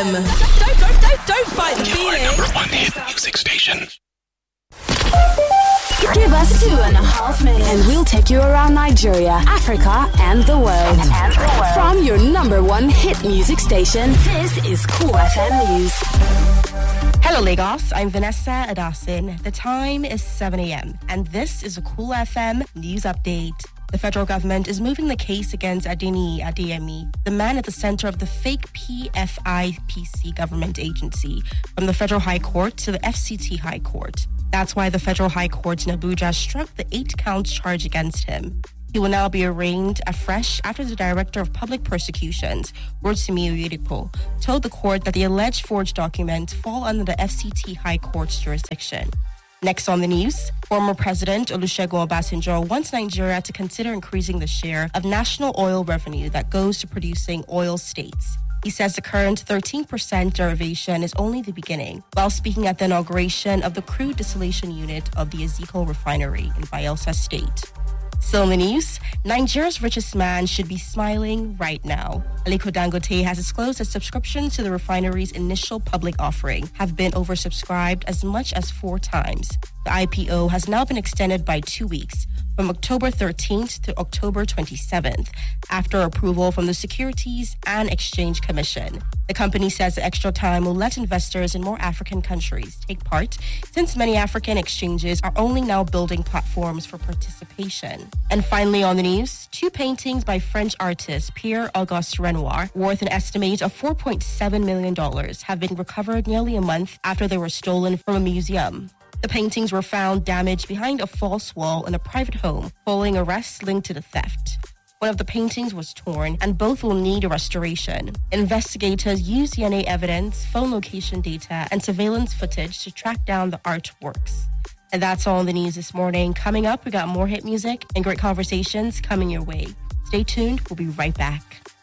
Don't fight the feeling. Number one hit music station. Give us 2.5 minutes and we'll take you around Nigeria, Africa, and the world. From your number one hit music station, this is Cool FM News. Hello, Lagos. I'm Vanessa Adasin. The time is 7 a.m. and this is a Cool FM News Update. The federal government is moving the case against Adeniyi Adeyemi, the man at the center of the fake PFIPC government agency, from the Federal High Court to the FCT High Court. That's why the Federal High Court in Abuja struck the 8-count charge against him. He will now be arraigned afresh after the Director of Public Prosecutions, Rotimi Oyedepo, told the court that the alleged forged documents fall under the FCT High Court's jurisdiction. Next on the news, former President Olusegun Obasanjo wants Nigeria to consider increasing the share of national oil revenue that goes to producing oil states. He says the current 13% derivation is only the beginning, while speaking at the inauguration of the crude distillation unit of the Ezekiel refinery in Bayelsa State. Still in the news, Nigeria's richest man should be smiling right now. Aliko Dangote has disclosed that subscriptions to the refinery's initial public offering have been oversubscribed as much as 4 times. The IPO has now been extended by 2 weeks, from October 13th to October 27th, after approval from the Securities and Exchange Commission. The company says the extra time will let investors in more African countries take part, since many African exchanges are only now building platforms for participation. And finally on the news, 2 paintings by French artist Pierre-Auguste Renoir, worth an estimate of $4.7 million, have been recovered nearly a month after they were stolen from a museum. The paintings were found damaged behind a false wall in a private home, following arrests linked to the theft. One of the paintings was torn, and both will need a restoration. Investigators used DNA evidence, phone location data, and surveillance footage to track down the artworks. And that's all in the news this morning. Coming up, we got more hit music and great conversations coming your way. Stay tuned. We'll be right back.